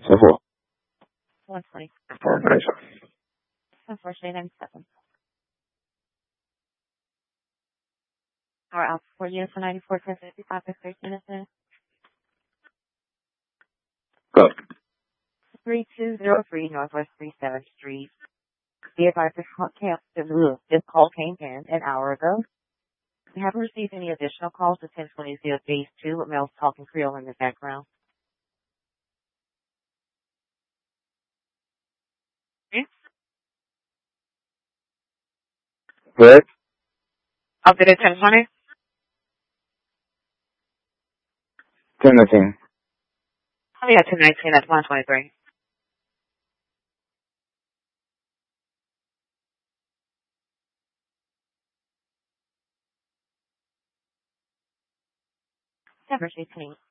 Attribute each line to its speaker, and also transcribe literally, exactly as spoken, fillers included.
Speaker 1: ten four.
Speaker 2: one twenty.
Speaker 1: Four ninety seven.
Speaker 2: Unfortunately, ninety-seven. Our out for units for ninety-four, ten fifty-five, thirteen minutes.
Speaker 1: Go.
Speaker 2: three two zero three Northwest thirty-seventh Street. The advisor this call came, this call came in an hour ago. We haven't received any additional calls to ten twenty Phase two with males talking Creole in the background.
Speaker 1: Good.
Speaker 2: I'll get it ten twenty.
Speaker 1: ten nineteen.
Speaker 2: Oh yeah, ten nineteen, that's one twenty-three. Never eighteen.